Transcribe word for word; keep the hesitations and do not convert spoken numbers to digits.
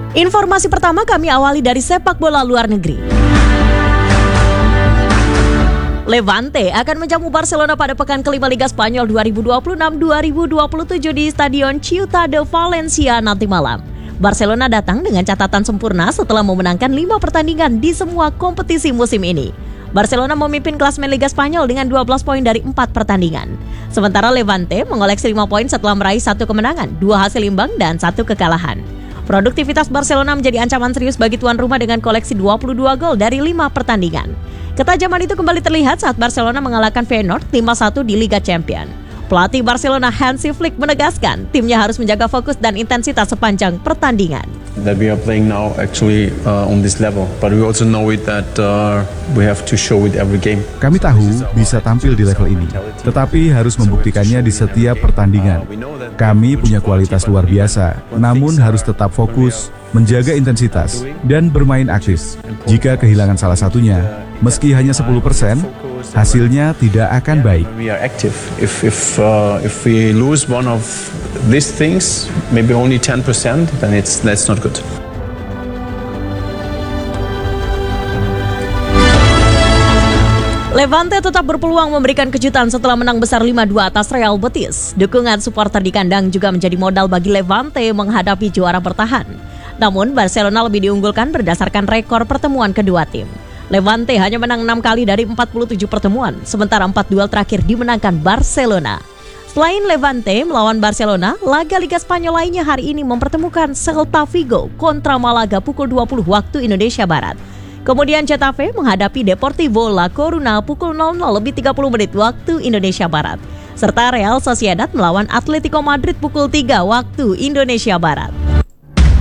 Informasi pertama kami awali dari sepak bola luar negeri. Levante akan menjamu Barcelona pada pekan kelima Liga Spanyol dua ribu dua puluh enam dua ribu dua puluh tujuh di Stadion Ciutat de Valencia nanti malam. Barcelona datang dengan catatan sempurna setelah memenangkan lima pertandingan di semua kompetisi musim ini. Barcelona memimpin klasemen Liga Spanyol dengan dua belas poin dari empat pertandingan. Sementara Levante mengoleksi lima poin setelah meraih satu kemenangan, dua hasil imbang, dan satu kekalahan. Produktivitas Barcelona menjadi ancaman serius bagi tuan rumah dengan koleksi dua puluh dua gol dari lima pertandingan. Ketajaman itu kembali terlihat saat Barcelona mengalahkan Feyenoord lima satu di Liga Champions. Pelatih Barcelona Hansi Flick menegaskan timnya harus menjaga fokus dan intensitas sepanjang pertandingan. That we are playing now actually uh, on this level, but we also know it that uh, we have to show it every game. Kami tahu bisa tampil di level ini, tetapi harus membuktikannya di setiap pertandingan. Kami punya kualitas luar biasa, namun harus tetap fokus, menjaga intensitas, dan bermain aktif. Jika kehilangan salah satunya, meski hanya sepuluh persen, hasilnya tidak akan baik. We are active. If if uh, if we lose one of these things, maybe only ten percent, then it's that's not good. Levante tetap berpeluang memberikan kejutan setelah menang besar lima dua atas Real Betis. Dukungan supporter di kandang juga menjadi modal bagi Levante menghadapi juara bertahan. Namun Barcelona lebih diunggulkan berdasarkan rekor pertemuan kedua tim. Levante hanya menang enam kali dari empat puluh tujuh pertemuan, sementara empat duel terakhir dimenangkan Barcelona. Selain Levante melawan Barcelona, laga Liga Spanyol lainnya hari ini mempertemukan Celta Vigo kontra Malaga pukul dua puluh waktu Indonesia Barat. Kemudian Getafe menghadapi Deportivo La Coruna pukul nol nol lebih tiga puluh menit waktu Indonesia Barat. Serta Real Sociedad melawan Atletico Madrid pukul tiga waktu Indonesia Barat.